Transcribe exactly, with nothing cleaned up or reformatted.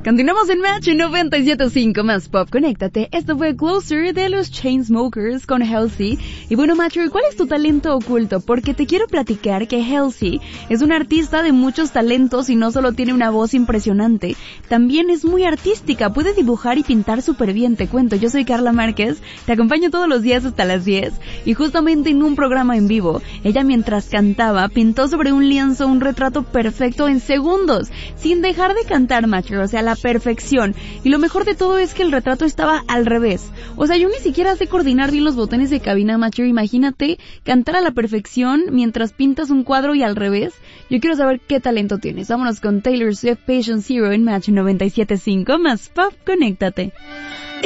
Continuamos en Match noventa y siete punto cinco más pop. Conéctate. Esto fue Closer de los Chainsmokers con Halsey. Y bueno, Macho, ¿cuál es tu talento oculto? Porque te quiero platicar que Halsey es una artista de muchos talentos y no solo tiene una voz impresionante, también es muy artística, puede dibujar y pintar súper bien. Te cuento, yo soy Carla Márquez, te acompaño todos los días hasta las diez y justamente en un programa en vivo, ella mientras cantaba pintó sobre un lienzo un retrato perfecto en segundos, sin dejar de cantar, Macho, o sea, la perfección. Y lo mejor de todo es que el retrato estaba al revés. O sea, yo ni siquiera sé coordinar bien los botones de cabina, Macho. Imagínate cantar a la perfección mientras pintas un cuadro y al revés. Yo quiero saber qué talento tienes. Vámonos con Taylor Swift, Patient Zero en Match noventa y siete punto cinco más pop. Conéctate.